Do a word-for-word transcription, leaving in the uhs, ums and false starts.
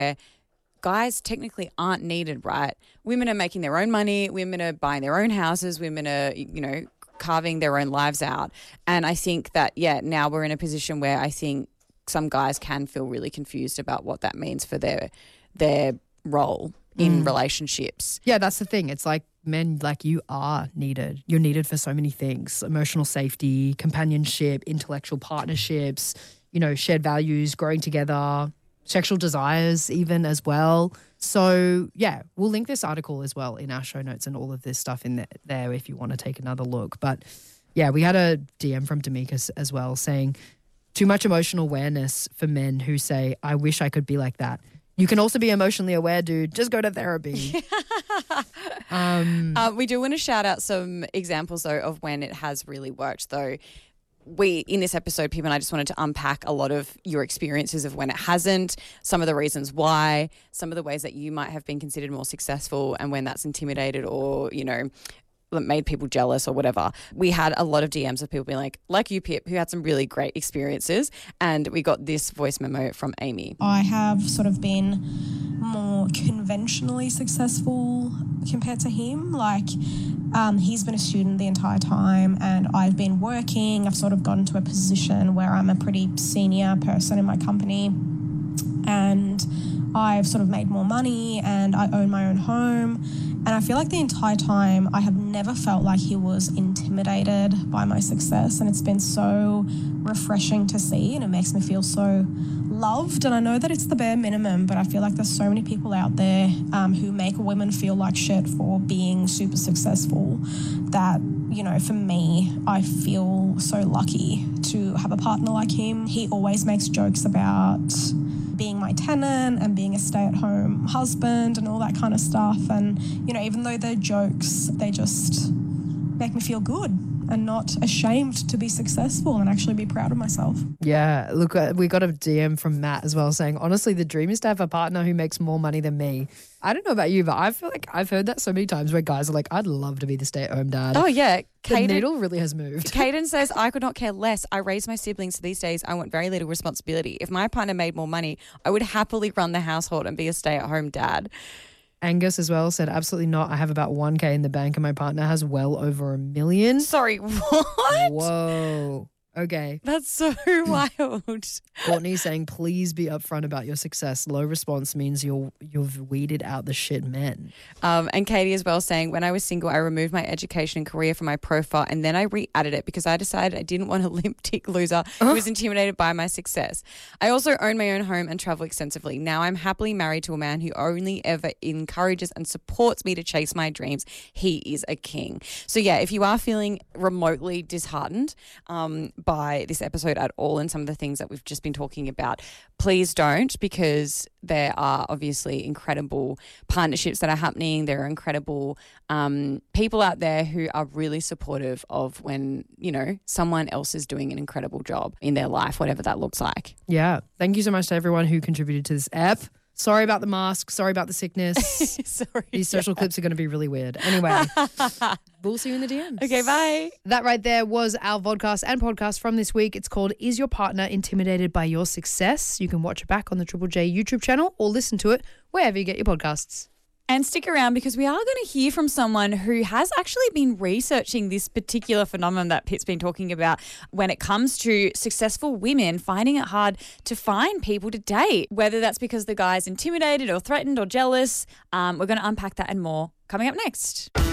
guys technically aren't needed, right? Women are making their own money. Women are buying their own houses. Women are, you know, carving their own lives out. And I think that, yeah, now we're in a position where I think some guys can feel really confused about what that means for their their role in mm. relationships. Yeah, that's the thing. It's like men, like you are needed. You're needed for so many things: emotional safety, companionship, intellectual partnerships, you know, shared values, growing together, sexual desires even as well. So, yeah, we'll link this article as well in our show notes and all of this stuff in there if you want to take another look. But, yeah, we had a D M from D'Amica as well saying, too much emotional awareness for men who say, I wish I could be like that. You can also be emotionally aware, dude. Just go to therapy. um, uh, we do want to shout out some examples, though, of when it has really worked, though. We, in this episode, Pip and I just wanted to unpack a lot of your experiences of when it hasn't, some of the reasons why, some of the ways that you might have been considered more successful and when that's intimidated or, you know, made people jealous or whatever. We had a lot of D Ms of people being like, like you, Pip, who had some really great experiences. And we got this voice memo from Amy. I have sort of been more conventionally successful compared to him. Like, um, he's been a student the entire time and I've been working. I've sort of gotten to a position where I'm a pretty senior person in my company and I've sort of made more money and I own my own home. And I feel like the entire time I have never felt like he was intimidated by my success. And it's been so refreshing to see and it makes me feel so loved. And I know that it's the bare minimum, but I feel like there's so many people out there um, who make women feel like shit for being super successful that, you know, for me, I feel so lucky to have a partner like him. He always makes jokes about being my tenant and being a stay-at-home husband and all that kind of stuff. And, you know, even though they're jokes, they just make me feel good and not ashamed to be successful and actually be proud of myself. Yeah, look, uh, we got a D M from Matt as well saying, honestly, the dream is to have a partner who makes more money than me. I don't know about you, but I feel like I've heard that so many times where guys are like, I'd love to be the stay-at-home dad. Oh, yeah. The Caden, needle really has moved. Caden says, I could not care less. I raise my siblings, so these days I want very little responsibility. If my partner made more money, I would happily run the household and be a stay-at-home dad. Angus as well said, absolutely not. I have about one K in the bank and my partner has well over a million. Sorry, what? Whoa. Okay. That's so wild. Courtney saying, please be upfront about your success. Low response means you're, you've weeded out the shit men. Um, and Katie as well saying, when I was single, I removed my education and career from my profile and then I re-added it because I decided I didn't want a limp tick loser who was intimidated by my success. I also own my own home and travel extensively. Now I'm happily married to a man who only ever encourages and supports me to chase my dreams. He is a king. So yeah, if you are feeling remotely disheartened, um, by this episode at all and some of the things that we've just been talking about, please don't, because there are obviously incredible partnerships that are happening. There are incredible um, people out there who are really supportive of when, you know, someone else is doing an incredible job in their life, whatever that looks like. Yeah. Thank you so much to everyone who contributed to this app. Sorry about the mask. Sorry about the sickness. Sorry. These social yeah. clips are going to be really weird. Anyway, we'll see you in the D Ms. Okay, bye. That right there was our vodcast and podcast from this week. It's called Is Your Partner Intimidated by Your Success? You can watch it back on the Triple J YouTube channel or listen to it wherever you get your podcasts. And stick around because we are going to hear from someone who has actually been researching this particular phenomenon that Pit's been talking about when it comes to successful women finding it hard to find people to date, whether that's because the guy's intimidated or threatened or jealous. Um, we're going to unpack that and more coming up next.